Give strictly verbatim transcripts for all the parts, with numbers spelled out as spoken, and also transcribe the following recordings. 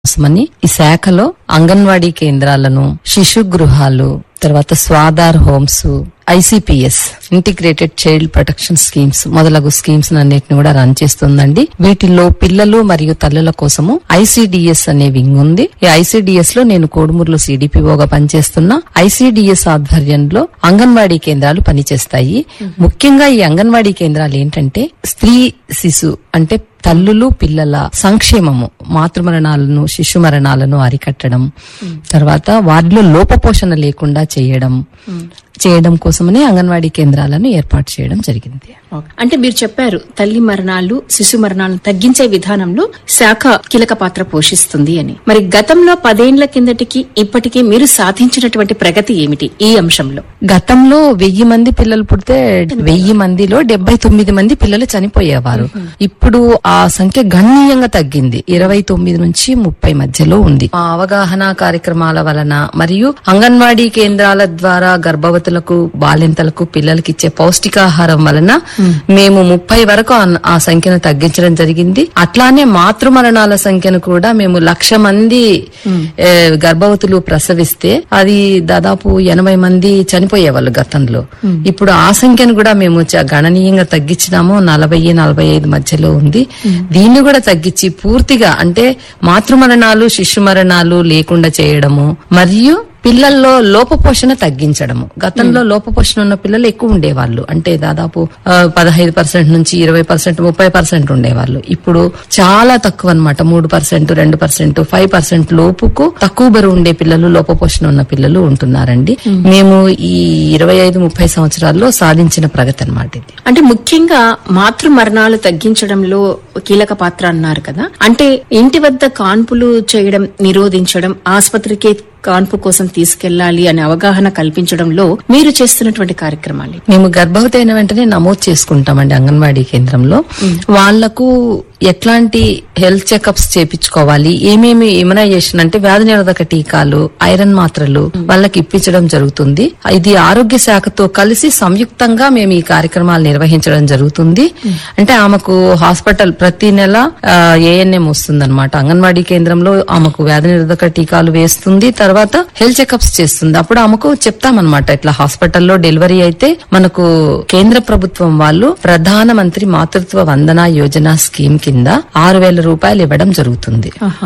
కోసమని ఈ శాఖలో అంగన్వాడీ కేంద్రాలను, శిశు గృహాలు, తర్వాత Swadhar homes, ICPS integrated child protection schemes మొదలగు స్కీమ్స్ అన్నిటిని కూడా రన్ చేస్తుందండి. వీటిలో పిల్లలు మరియు తల్లుల కోసము ఐసిడిఎస్ అనే వింగ్ ఉంది. ఈ ఐసిడిఎస్ లో నేను కోడుమూరులో సిడిపిఓగా పనిచేస్తున్నా. ఐసిడిఎస్ ఆధ్వర్యంలో అంగన్వాడీ కేంద్రాలు పనిచేస్తాయి. ముఖ్యంగా ఈ అంగన్వాడీ కేంద్రాలు ఏంటంటే స్త్రీ శిశు అంటే తల్లులు పిల్లల సంక్షేమము, మాతృ మరణాలను, శిశు మరణాలను అరికట్టడం, తర్వాత వారిలో లోపపోషణ లేకుండా చేయడం చేయడం కోసమని అంగన్వాడీ కేంద్రాలను ఏర్పాటు చేయడం జరిగింది. అంటే మీరు చెప్పారు తల్లి మరణాలు, శిశు మరణాలను తగ్గించే విధానంలో శాఖ కీలక పాత్ర పోషిస్తుంది అని. మరి గతంలో పదేండ్ల కిందటికి ఇప్పటికీ మీరు సాధించినటువంటి ప్రగతి ఏమిటి ఈ అంశంలో? గతంలో వెయ్యి మంది పిల్లలు పుడితే వెయ్యి మందిలో డెబ్బై తొమ్మిది మంది పిల్లలు చనిపోయేవారు. ఇప్పుడు ఆ సంఖ్య గణనీయంగా తగ్గింది. ఇరవై తొమ్మిది నుంచి ముప్పై మధ్యలో ఉంది. ఆ అవగాహన కార్యక్రమాల వలన మరియు అంగన్వాడీ కేంద్రాల ద్వారా గర్భవతులకు, బాలింతలకు, పిల్లలకి ఇచ్చే పౌష్టికాహారం వలన మేము ముప్పై వరకు ఆ సంఖ్యను తగ్గించడం జరిగింది. అట్లానే మాతృ మరణాల సంఖ్యను కూడా మేము లక్ష మంది గర్భవతులు ప్రసవిస్తే అది దాదాపు ఎనభై మంది చనిపోయేవాళ్ళు గతంలో. ఇప్పుడు ఆ సంఖ్యను కూడా మేము గణనీయంగా తగ్గించినాము. నలభై నలభై ఐదు మధ్యలో ఉంది. దీన్ని కూడా తగ్గించి పూర్తిగా అంటే మాతృ మరణాలు, శిశు మరణాలు లేకుండా చేయడము మరియు పిల్లల్లో లోపపోషణ తగ్గించడము. గతంలో లోపపోషణ ఉన్న పిల్లలు ఎక్కువ ఉండేవాళ్ళు. అంటే దాదాపు పదహైదు పర్సెంట్ నుంచి ఇరవై పర్సెంట్ ముప్పై పర్సెంట్ ఉండేవాళ్ళు. ఇప్పుడు చాలా తక్కువ అనమాట. మూడు పర్సెంట్ రెండు పర్సెంట్ ఫైవ్ పర్సెంట్ లోపుకు తక్కువ బరువు ఉండే పిల్లలు, లోపపోషణ ఉన్న పిల్లలు ఉంటున్నారండి. మేము ఈ ఇరవై ఐదు ముప్పై సంవత్సరాల్లో సాధించిన ప్రగతి అనమాట ఇది. అంటే ముఖ్యంగా మాతృ మరణాలు తగ్గించడంలో కీలక పాత్ర అన్నారు కదా. అంటే ఇంటి వద్ద కాన్పులు చేయడం నిరోధించడం, ఆసుపత్రికి కాన్పు కోసం తీసుకెళ్లాలి అనే అవగాహన కల్పించడంలో మీరు చేస్తున్నటువంటి కార్యక్రమాలు? మేము గర్భవతి అయిన వెంటనే నమోదు చేసుకుంటామండి అంగన్వాడీ కేంద్రంలో. వాళ్లకు ఎట్లాంటి హెల్త్ చెకప్స్ చేపించుకోవాలి, ఏమేమి ఇమ్యునైజేషన్ అంటే వ్యాధి నిరోధక టీకాలు, ఐరన్ మాత్రలు వాళ్ళకి ఇప్పించడం జరుగుతుంది. ఇది ఆరోగ్య శాఖతో కలిసి సంయుక్తంగా మేము ఈ కార్యక్రమాలు నిర్వహించడం జరుగుతుంది. అంటే ఆమెకు హాస్పిటల్ ప్రతి నెల ఏఎన్ఎం వస్తుంది అనమాట. అంగన్వాడీ కేంద్రంలో ఆమెకు వ్యాధి నిరోధక టీకాలు వేస్తుంది, తర్వాత హెల్త్ చెకప్స్ చేస్తుంది. అప్పుడు ఆమెకు చెప్తామన్నమాట, ఇట్లా హాస్పిటల్లో డెలివరీ అయితే మనకు కేంద్ర ప్రభుత్వం వాళ్ళు ప్రధాన మంత్రి మాతృత్వ వందన యోజన స్కీమ్ కింద ఆరు వేల రూపాయలు ఇవ్వడం జరుగుతుంది.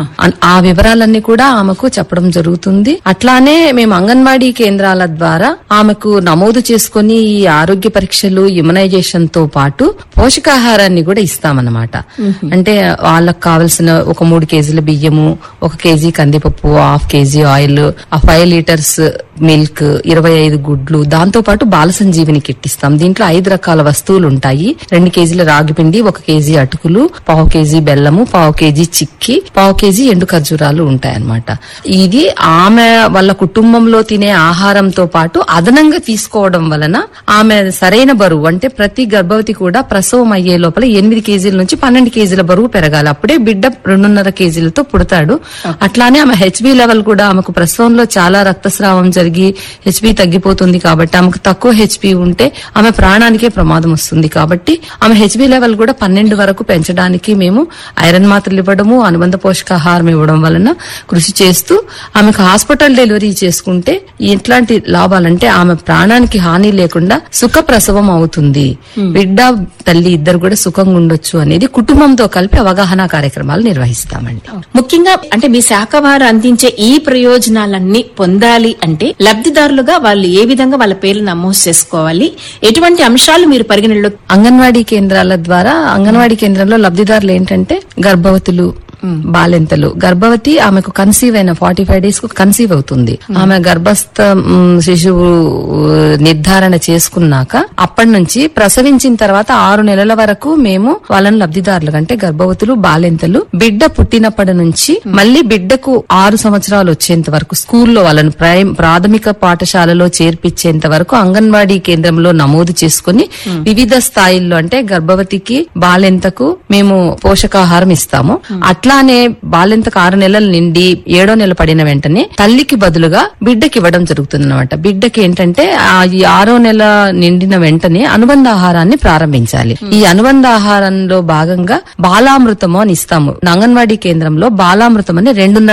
ఆ వివరాలన్నీ కూడా ఆమెకు చెప్పడం జరుగుతుంది. అట్లానే మేము అంగన్వాడీ కేంద్రాల ద్వారా ఆమెకు నమోదు చేసుకుని ఈ ఆరోగ్య పరీక్షలు, ఇమ్యునైజేషన్ తో పాటు పోషకాహారాన్ని కూడా ఇస్తామన్నమాట. అంటే వాళ్ళకు కావలసిన ఒక మూడు కేజీల బియ్యము, ఒక కేజీ కందిపప్పు, half KG oil, five litres milk, ఇరవై ఐదు గుడ్లు, దాంతో పాటు బాల సంజీవిని కిట్ ఇస్తాం. దీంట్లో ఐదు రకాల వస్తువులు ఉంటాయి. రెండు కేజీల రాగి పిండి, ఒక కేజీ అటుకులు, పావు కేజీ బెల్లము, పావు కేజీ చిక్కి, పావు కేజీ ఎండు ఖర్జూరాలు ఉంటాయన్నమాట. ఇది ఆమె వాళ్ళ కుటుంబంలో తినే ఆహారంతో పాటు అదనంగా తీసుకోవడం వలన ఆమె సరైన బరువు అంటే ప్రతి గర్భవతి కూడా ప్రసవం అయ్యే లోపల ఎనిమిది కేజీల నుంచి పన్నెండు కేజీల బరువు పెరగాలి. అప్పుడే బిడ్డ రెండున్నర కేజీలతో పుడతాడు. అట్లానే ఆమె హెచ్బి లెవెల్ కూడా, ఆమెకు ప్రసవంలో చాలా రక్తస్రావం జరిగి హెచ్బి తగ్గిపోతుంది కాబట్టి ఆమెకు తక్కువ హెచ్బి ఉంటే ఆమె ప్రాణానికే ప్రమాదం వస్తుంది. కాబట్టి ఆమె హెచ్బి లెవెల్ కూడా పన్నెండు వరకు పెంచడానికి మేము ఐరన్ మాత్రలు ఇవ్వడము, అనుబంధ పోషకాహారం ఇవ్వడం వలన కృషి చేస్తూ ఆమెకు హాస్పిటల్ డెలివరీ చేసుకుంటే ఎట్లాంటి లాభాలంటే ఆమె ప్రాణానికి హాని లేకుండా సుఖ ప్రసవం అవుతుంది. బిడ్డ తల్లి ఇద్దరు కూడా సుఖంగా ఉండొచ్చు అనేది కుటుంబంతో కలిపి అవగాహన కార్యక్రమాలు నిర్వహిస్తామండి. ముఖ్యంగా అంటే మీ శాఖ వారు అందించే ఈ ప్రయోజనాలన్నీ పొందాలి అంటే లబ్ధిదారులుగా వాళ్ళు ఏ విధంగా వాళ్ళ పేర్లు నమోదు చేసుకోవాలి? ఎటువంటి అంశాలు మీరు పరిగణనలో? అంగన్వాడీ కేంద్రాల ద్వారా అంగన్వాడీ కేంద్రంలో లబ్ధిదారులు ఏంటంటే గర్భవతులు, బాలింతలు. గర్భవతి ఆమెకు కన్సీవ్ అయిన ఫార్టీ ఫైవ్ డేస్ కు కన్సీవ్ అవుతుంది. ఆమె గర్భస్థ శిశువు నిర్ధారణ చేసుకున్నాక అప్పటి నుంచి ప్రసవించిన తర్వాత ఆరు నెలల వరకు మేము వాళ్ళని లబ్ధిదారులు అంటే గర్భవతులు, బాలింతలు బిడ్డ పుట్టినప్పటి నుంచి మళ్ళీ బిడ్డకు ఆరు సంవత్సరాలు వచ్చేంత వరకు స్కూల్లో వాళ్ళని ప్రాథమిక పాఠశాలలో చేర్పించేంత వరకు అంగన్వాడీ కేంద్రంలో నమోదు చేసుకుని వివిధ స్థాయిల్లో అంటే గర్భవతికి, బాలింతకు మేము పోషకాహారం ఇస్తాము. అట్లా అలానే బాలింతకు ఆరు నెలలు నిండి ఏడో నెల పడిన వెంటనే తల్లికి బదులుగా బిడ్డకి ఇవ్వడం జరుగుతుంది అనమాట. బిడ్డకి ఏంటంటే ఈ ఆరో నెల నిండిన వెంటనే అనుబంధ ఆహారాన్ని ప్రారంభించాలి. ఈ అనుబంధ ఆహారంలో భాగంగా బాలామృతము అని ఇస్తాము. అంగన్వాడీ కేంద్రంలో బాలామృతం అని రెండున్నర